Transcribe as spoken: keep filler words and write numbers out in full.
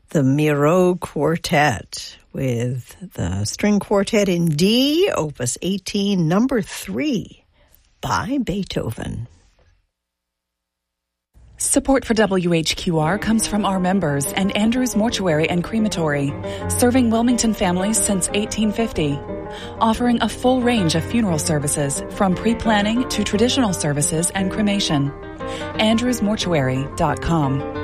the Miro Quartet with the String Quartet in D, Opus eighteen, number three, by Beethoven. Support for W H Q R comes from our members and Andrews Mortuary and Crematory, serving Wilmington families since eighteen fifty. Offering a full range of funeral services, from pre-planning to traditional services and cremation. andrews mortuary dot com.